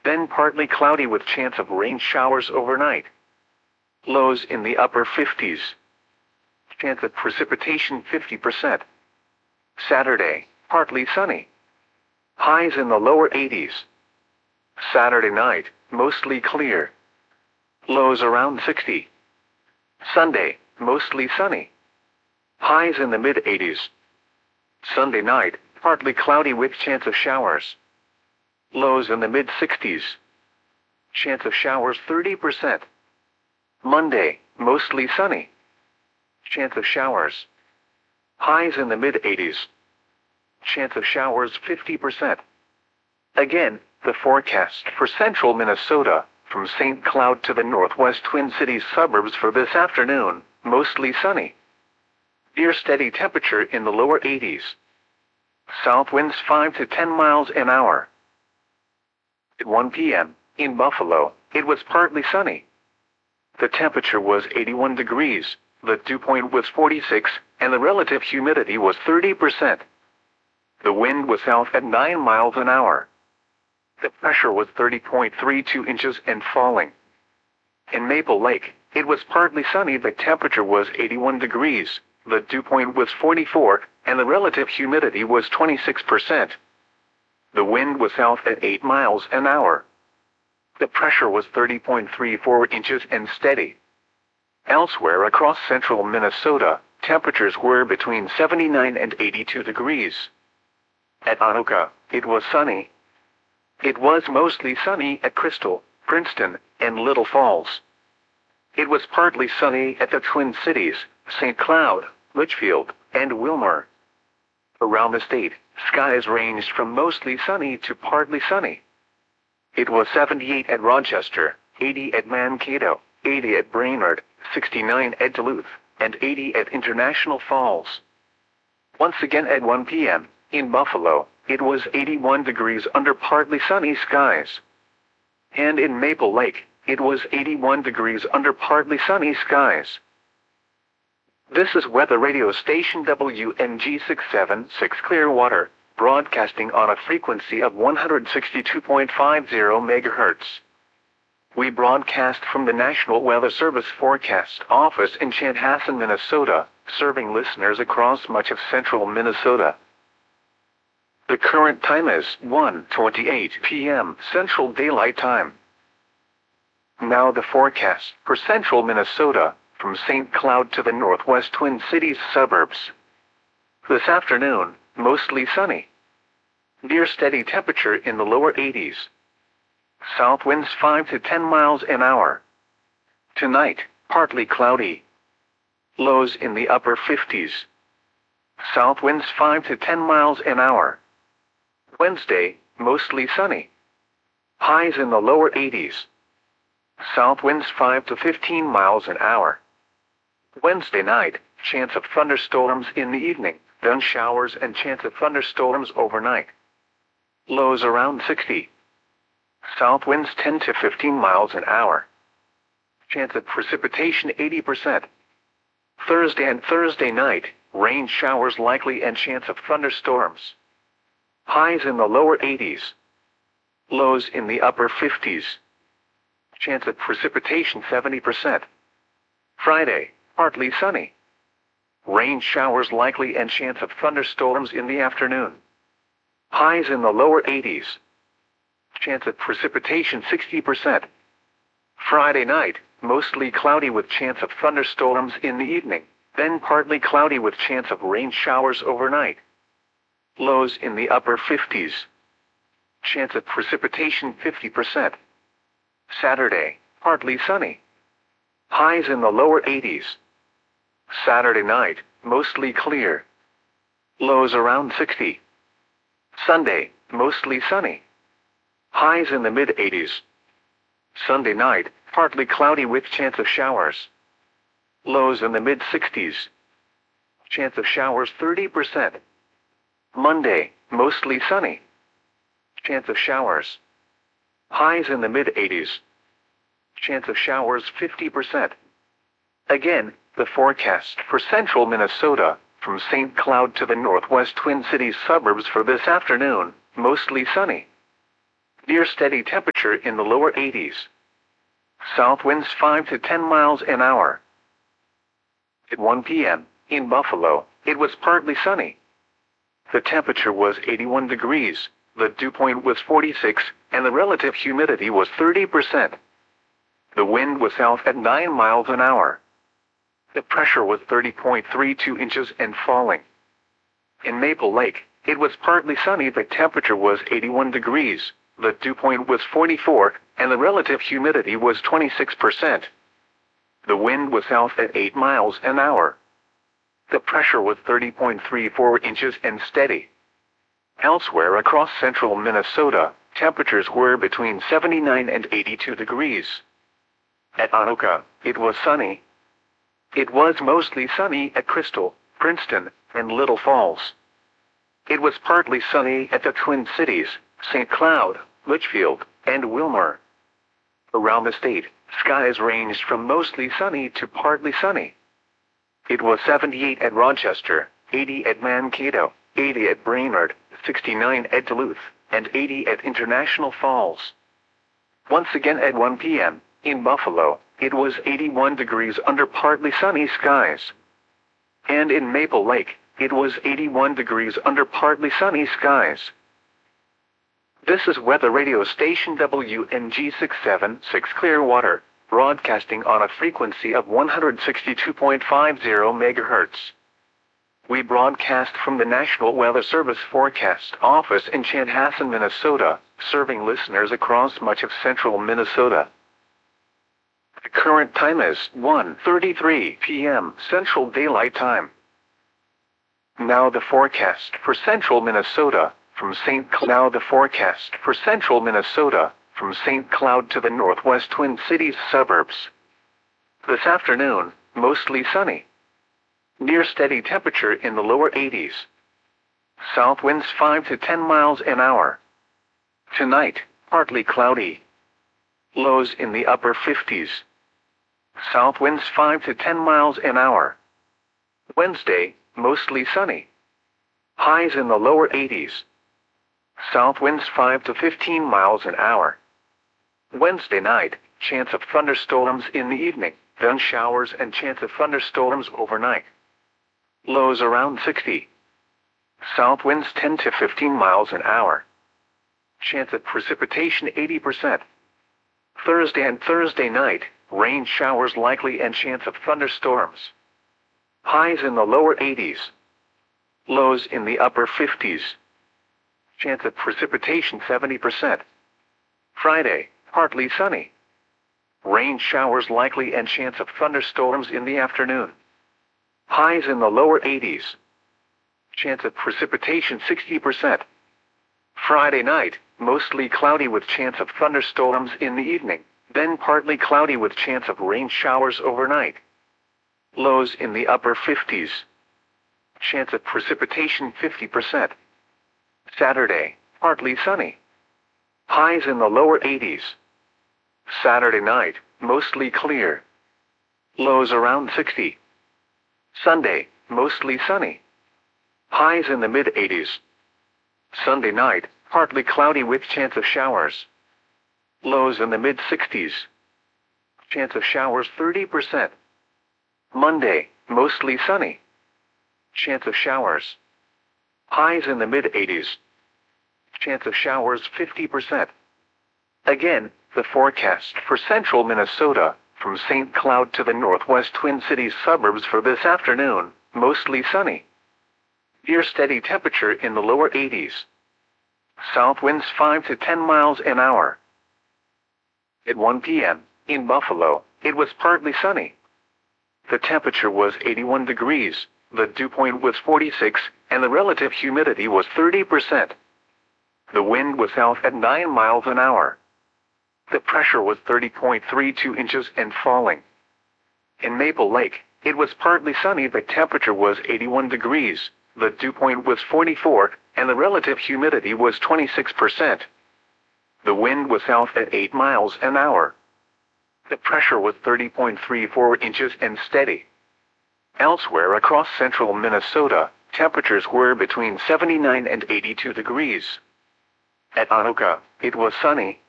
then partly cloudy with chance of rain showers overnight. Lows in the upper 50s. Chance of precipitation 50%. Saturday, partly sunny. Highs in the lower 80s. Saturday night, mostly clear. Lows around 60. Sunday, mostly sunny. Highs in the mid-80s. Sunday night, partly cloudy with chance of showers. Lows in the mid-60s. Chance of showers 30%. Monday, mostly sunny. Chance of showers. Highs in the mid-80s. Chance of showers 50%. Again, the forecast for central Minnesota, from St. Cloud to the northwest Twin Cities suburbs for this afternoon, mostly sunny. Near steady temperature in the lower 80s. South winds 5 to 10 miles an hour. At 1 p.m., in Buffalo, it was partly sunny. The temperature was 81 degrees, the dew point was 46, and the relative humidity was 30%. The wind was south at 9 miles an hour. The pressure was 30.32 inches and falling. In Maple Lake, it was partly sunny. The temperature was 81 degrees, the dew point was 44, and the relative humidity was 26%. The wind was south at 8 miles an hour. The pressure was 30.34 inches and steady. Elsewhere across central Minnesota, temperatures were between 79 and 82 degrees. At Anoka, it was sunny. It was mostly sunny at Crystal, Princeton, and Little Falls. It was partly sunny at the Twin Cities, St. Cloud, Litchfield, and Wilmer. Around the state, skies ranged from mostly sunny to partly sunny. It was 78 at Rochester, 80 at Mankato, 80 at Brainerd, 69 at Duluth, and 80 at International Falls. Once again at 1 p.m., in Buffalo, it was 81 degrees under partly sunny skies. And in Maple Lake, it was 81 degrees under partly sunny skies. This is weather radio station WNG 676 Clearwater, broadcasting on a frequency of 162.50 MHz. We broadcast from the National Weather Service Forecast Office in Chanhassen, Minnesota, serving listeners across much of central Minnesota. The current time is 1:28 p.m. Central Daylight Time. Now the forecast for central Minnesota, from St. Cloud to the northwest Twin Cities suburbs. This afternoon, mostly sunny. Near steady temperature in the lower 80s. South winds 5 to 10 miles an hour. Tonight, partly cloudy. Lows in the upper 50s. South winds 5 to 10 miles an hour. Wednesday, mostly sunny. Highs in the lower 80s. South winds 5 to 15 miles an hour. Wednesday night, chance of thunderstorms in the evening, then showers and chance of thunderstorms overnight. Lows around 60. South winds 10 to 15 miles an hour. Chance of precipitation 80%. Thursday and Thursday night, rain showers likely and chance of thunderstorms. Highs in the lower 80s. Lows in the upper 50s. Chance of precipitation 70%. Friday, partly sunny. Rain showers likely and chance of thunderstorms in the afternoon. Highs in the lower 80s. Chance of precipitation 60%. Friday night, mostly cloudy with chance of thunderstorms in the evening, then partly cloudy with chance of rain showers overnight. Lows in the upper 50s. Chance of precipitation 50%. Saturday, partly sunny. Highs in the lower 80s. Saturday night, mostly clear. Lows around 60. Sunday, mostly sunny. Highs in the mid-80s. Sunday night, partly cloudy with chance of showers. Lows in the mid-60s. Chance of showers 30%. Monday, mostly sunny. Chance of showers. Highs in the mid-80s. Chance of showers 50%. Again, the forecast for central Minnesota, from St. Cloud to the northwest Twin Cities suburbs for this afternoon, mostly sunny. Near steady temperature in the lower 80s. South winds 5 to 10 miles an hour. At 1 p.m., in Buffalo, it was partly sunny. The temperature was 81 degrees, the dew point was 46, and the relative humidity was 30%. The wind was south at 9 miles an hour. The pressure was 30.32 inches and falling. In Maple Lake, it was partly sunny. The temperature was 81 degrees, the dew point was 44, and the relative humidity was 26%. The wind was south at 8 miles an hour. The pressure was 30.34 inches and steady. Elsewhere across central Minnesota, temperatures were between 79 and 82 degrees. At Anoka, it was sunny. It was mostly sunny at Crystal, Princeton, and Little Falls. It was partly sunny at the Twin Cities, St. Cloud, Litchfield, and Wilmer. Around the state, skies ranged from mostly sunny to partly sunny. It was 78 at Rochester, 80 at Mankato, 80 at Brainerd, 69 at Duluth, and 80 at International Falls. Once again at 1 p.m., in Buffalo, it was 81 degrees under partly sunny skies. And in Maple Lake, it was 81 degrees under partly sunny skies. This is weather radio station WNG 676 Clearwater, broadcasting on a frequency of 162.50 MHz. We broadcast from the National Weather Service Forecast Office in Chanhassen, Minnesota, serving listeners across much of central Minnesota. The current time is 1:33 p.m. Central Daylight Time. Now the forecast for central Minnesota, from St. Cloud to the northwest Twin Cities suburbs. This afternoon, mostly sunny. Near steady temperature in the lower 80s. South winds 5 to 10 miles an hour. Tonight, partly cloudy. Lows in the upper 50s. South winds 5 to 10 miles an hour. Wednesday, mostly sunny. Highs in the lower 80s. South winds 5 to 15 miles an hour. Wednesday night, chance of thunderstorms in the evening, then showers and chance of thunderstorms overnight. Lows around 60. South winds 10 to 15 miles an hour. Chance of precipitation 80%. Thursday and Thursday night, rain showers likely and chance of thunderstorms. Highs in the lower 80s. Lows in the upper 50s. Chance of precipitation 70%. Friday, partly sunny. Rain showers likely and chance of thunderstorms in the afternoon. Highs in the lower 80s. Chance of precipitation 60%. Friday night, mostly cloudy with chance of thunderstorms in the evening, then partly cloudy with chance of rain showers overnight. Lows in the upper 50s. Chance of precipitation 50%. Saturday, partly sunny. Highs in the lower 80s. Saturday night, mostly clear. Lows around 60. Sunday, mostly sunny. Highs in the mid-80s. Sunday night, partly cloudy with chance of showers. Lows in the mid-60s. Chance of showers 30%. Monday, mostly sunny. Chance of showers. Highs in the mid-80s. Chance of showers 50%. Again, the forecast for central Minnesota, from St. Cloud to the northwest Twin Cities suburbs for this afternoon, mostly sunny. Near steady temperature in the lower 80s. South winds 5 to 10 miles an hour. At 1 p.m., in Buffalo, it was partly sunny. The temperature was 81 degrees, the dew point was 46, and the relative humidity was 30%. The wind was south at 9 miles an hour. The pressure was 30.32 inches and falling. In Maple Lake, it was partly sunny. The temperature was 81 degrees, the dew point was 44, and the relative humidity was 26%. The wind was south at 8 miles an hour. The pressure was 30.34 inches and steady. Elsewhere across central Minnesota, temperatures were between 79 and 82 degrees. At Anoka, it was sunny,